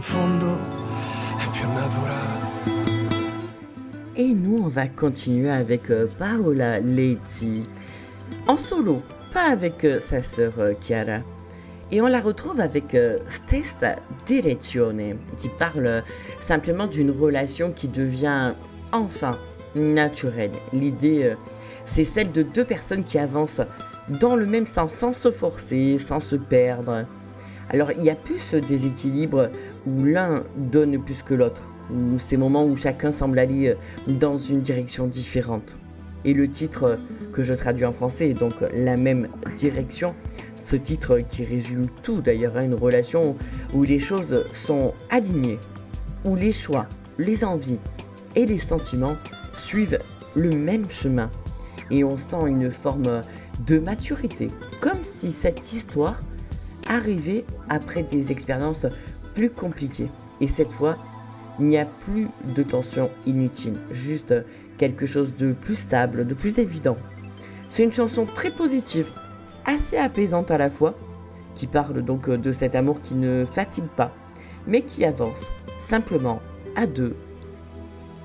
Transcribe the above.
fondo è più naturale. Et nous, on va continuer avec Paola Leizzi, en solo, pas avec sa sœur Chiara. Et on la retrouve avec Stessa Direzione, qui parle simplement d'une relation qui devient enfin naturelle. L'idée, c'est celle de deux personnes qui avancent dans le même sens, sans se forcer, sans se perdre. Alors, il y a plus ce déséquilibre où l'un donne plus que l'autre, ou ces moments où chacun semble aller dans une direction différente. Et le titre que je traduis en français est donc La même direction. Ce titre qui résume tout d'ailleurs, une relation où les choses sont alignées, où les choix, les envies et les sentiments suivent le même chemin. Et on sent une forme de maturité, comme si cette histoire arrivait après des expériences plus compliquées. Et cette fois, il n'y a plus de tension inutile, juste quelque chose de plus stable, de plus évident. C'est une chanson très positive, assez apaisante à la fois, qui parle donc de cet amour qui ne fatigue pas, mais qui avance simplement à deux